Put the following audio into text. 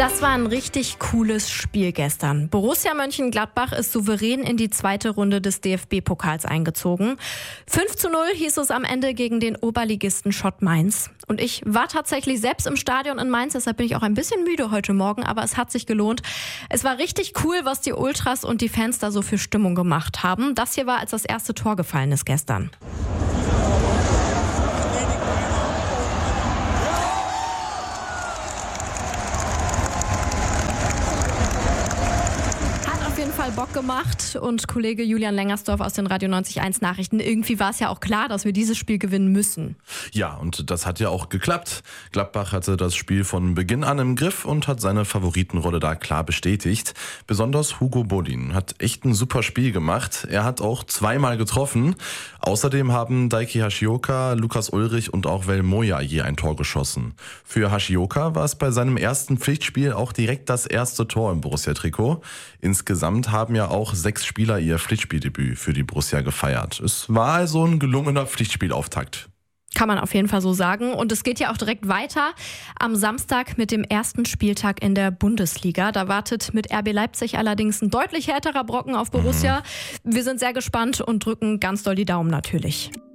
Das war ein richtig cooles Spiel gestern. Borussia Mönchengladbach ist souverän in die zweite Runde des DFB-Pokals eingezogen. 5:0 hieß es am Ende gegen den Oberligisten Schott Mainz. Und ich war tatsächlich selbst im Stadion in Mainz, deshalb bin ich auch ein bisschen müde heute Morgen, aber es hat sich gelohnt. Es war richtig cool, was die Ultras und die Fans da so für Stimmung gemacht haben. Das hier war, als das erste Tor gefallen ist gestern. Auf jeden Fall Bock gemacht und Kollege Julian Lengersdorf aus den Radio 90.1 Nachrichten. Irgendwie war es ja auch klar, dass wir dieses Spiel gewinnen müssen. Ja, und das hat ja auch geklappt. Gladbach hatte das Spiel von Beginn an im Griff und hat seine Favoritenrolle da klar bestätigt. Besonders Hugo Bodin hat echt ein super Spiel gemacht. Er hat auch zweimal getroffen. Außerdem haben Daiki Hashioka, Lukas Ullrich und auch Vel Moya je ein Tor geschossen. Für Hashioka war es bei seinem ersten Pflichtspiel auch direkt das erste Tor im Borussia-Trikot. Insgesamt haben ja auch 6 Spieler ihr Pflichtspieldebüt für die Borussia gefeiert. Es war also ein gelungener Pflichtspielauftakt. Kann man auf jeden Fall so sagen. Und es geht ja auch direkt weiter am Samstag mit dem ersten Spieltag in der Bundesliga. Da wartet mit RB Leipzig allerdings ein deutlich härterer Brocken auf Borussia. Wir sind sehr gespannt und drücken ganz doll die Daumen natürlich.